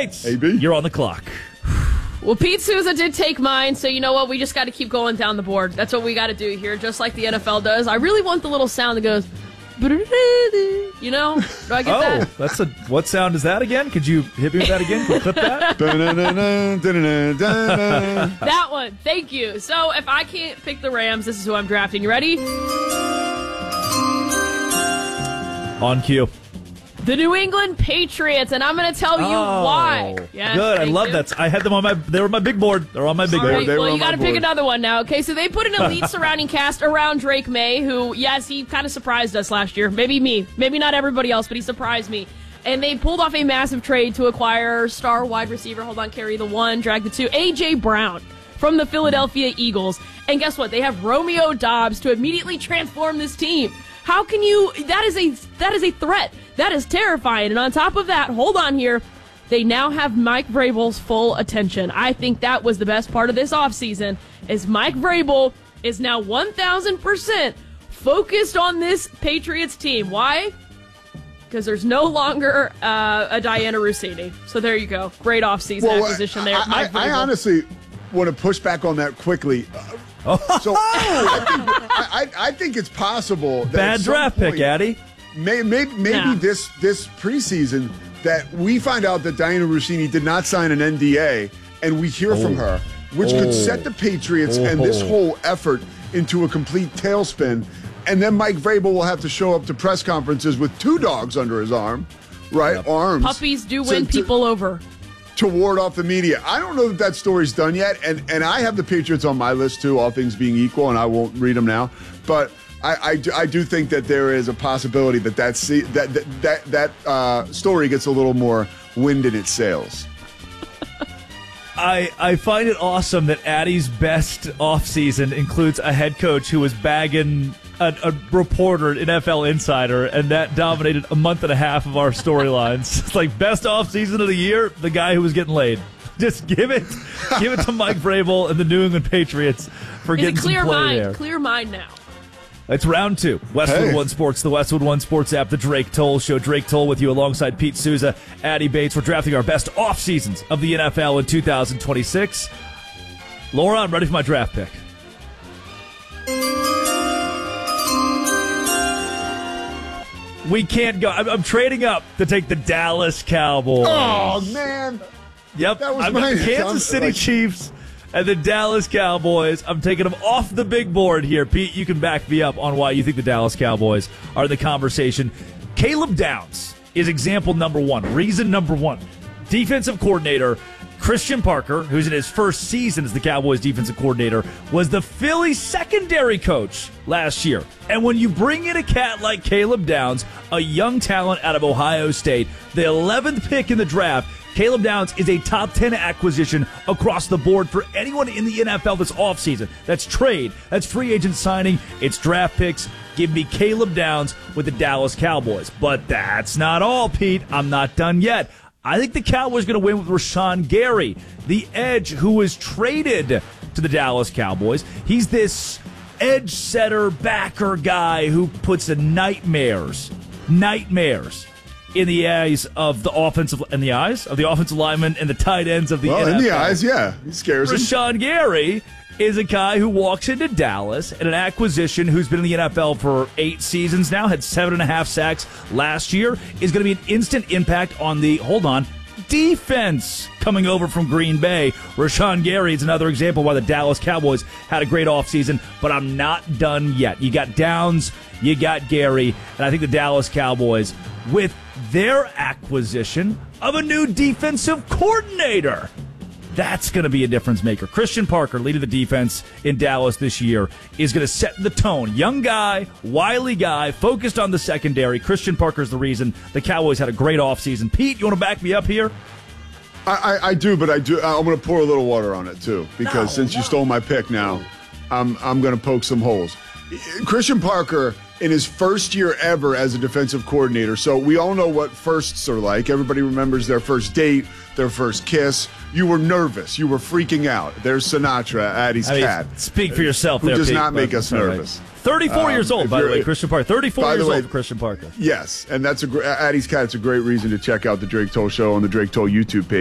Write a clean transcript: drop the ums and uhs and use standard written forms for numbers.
Bates, AB. You're on the clock. Well, Pete Souza did take mine, so you know what? We just got to keep going down the board. That's what we got to do here, just like the NFL does. I really want the little sound that goes, you know? Do I get that? What sound is that again? Could you hit me with that again? Can we clip that? That one. Thank you. So if I can't pick the Rams, this is who I'm drafting. You ready? On cue. The New England Patriots, and I'm going to tell you why. Yes, good. I love that. I had them on they were on my big board. They're on my big board. Right, well, you got to pick another one now. Okay, so they put an elite surrounding cast around Drake May, who, yes, he kind of surprised us last year. Maybe me. Maybe not everybody else, but he surprised me. And they pulled off a massive trade to acquire star wide receiver, carry the one, drag the two, A.J. Brown from the Philadelphia Eagles. And guess what? They have Romeo Doubs to immediately transform this team. How can you? That is a threat. That is terrifying. And on top of that, hold on here, they now have Mike Vrabel's full attention. I think that was the best part of this offseason, is Mike Vrabel is now 1,000% focused on this Patriots team. Why? Because there's no longer a Diana Rossini. So there you go. Great offseason acquisition there. I honestly want to push back on that quickly. So I think it's possible that bad draft pick, Addy. Maybe this preseason that we find out that Diana Rossini did not sign an NDA, and we hear from her, which could set the Patriots and this whole effort into a complete tailspin. And then Mike Vrabel will have to show up to press conferences with two dogs under his arm, right? Yep. Arms. Puppies do win people over. To ward off the media. I don't know that story's done yet, and I have the Patriots on my list too, all things being equal, and I won't read them now. But I do think that there is a possibility that story gets a little more wind in its sails. I find it awesome that Addy's best offseason includes a head coach who was bagging a reporter, an NFL insider, and that dominated a month and a half of our storylines. It's like best offseason of the year, the guy who was getting laid. Just give it to Mike Vrabel and the New England Patriots for getting some play there. Clear mind now. It's round two. Westwood One Sports, the Westwood One Sports app, the Drake Toll Show. Drake Toll with you alongside Pete Souza, Addy Bates. We're drafting our best off seasons of the NFL in 2026. Laura, I'm ready for my draft pick. We can't go. I'm trading up to take the Dallas Cowboys. Oh, man. Yep. That was I've got mine. the Kansas City Chiefs and the Dallas Cowboys. I'm taking them off the big board here. Pete, you can back me up on why you think the Dallas Cowboys are in the conversation. Caleb Downs is example number one. Reason number one. Defensive coordinator Christian Parker, who's in his first season as the Cowboys defensive coordinator, was the Philly secondary coach last year. And when you bring in a cat like Caleb Downs, a young talent out of Ohio State, the 11th pick in the draft, Caleb Downs is a top 10 acquisition across the board for anyone in the NFL this offseason. That's trade, that's free agent signing, it's draft picks. Give me Caleb Downs with the Dallas Cowboys. But that's not all, Pete. I'm not done yet. I think the Cowboys are going to win with Rashawn Gary, the edge who was traded to the Dallas Cowboys. He's this edge setter, backer guy who puts the nightmares in the eyes of the offensive linemen and the tight ends of the NFL. In the eyes, yeah. He scares him. Rashawn Gary is a guy who walks into Dallas and an acquisition who's been in the NFL for 8 seasons now, had 7.5 sacks last year, is going to be an instant impact on the, defense coming over from Green Bay. Rashawn Gary is another example why the Dallas Cowboys had a great offseason, but I'm not done yet. You got Downs, you got Gary, and I think the Dallas Cowboys, with their acquisition of a new defensive coordinator, that's going to be a difference maker. Christian Parker, leading the defense in Dallas this year, is going to set the tone. Young guy, wily guy, focused on the secondary. Christian Parker's the reason the Cowboys had a great offseason. Pete, you want to back me up here? I do, but I'm going to pour a little water on it, too, because since you stole my pick now, I'm going to poke some holes. Christian Parker, in his first year ever as a defensive coordinator, so we all know what firsts are like. Everybody remembers their first date, their first kiss. You were nervous. You were freaking out. There's Sinatra, Addy's cat. Speak for yourself who there, does Pete, not make us nervous. 34 years old, by the way, Christian Parker. 34 years old, Christian Parker. Yes, and that's Addy's cat. It's a great reason to check out the Drake Toll Show on the Drake Toll YouTube page.